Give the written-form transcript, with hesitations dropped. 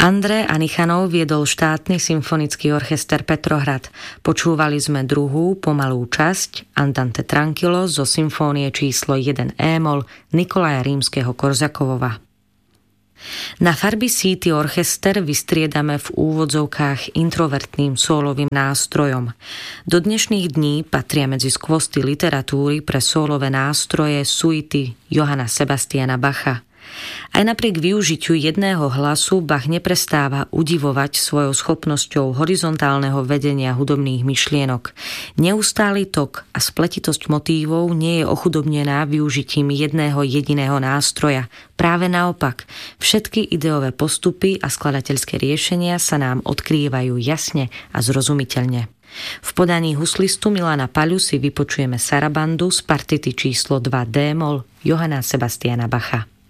Andrej Anichanov viedol štátny symfonický orchester Petrohrad. Počúvali sme druhú pomalú časť Andante Tranquillo zo symfónie číslo 1 E-moll Nikolaja Rímskeho-Korzakovova. Na Farby City orchester vystriedame v úvodzovkách introvertným sólovým nástrojom. Do dnešných dní patria medzi skvosty literatúry pre sólové nástroje suity Johanna Sebastiana Bacha. Aj napriek využitiu jedného hlasu Bach neprestáva udivovať svojou schopnosťou horizontálneho vedenia hudobných myšlienok. Neustály tok a spletitosť motívov nie je ochudobnená využitím jedného jediného nástroja. Práve naopak, všetky ideové postupy a skladateľské riešenia sa nám odkrývajú jasne a zrozumiteľne. V podaní huslistu Milana Paľu si vypočujeme sarabandu z partity číslo 2 D-moll Johanna Sebastiana Bacha.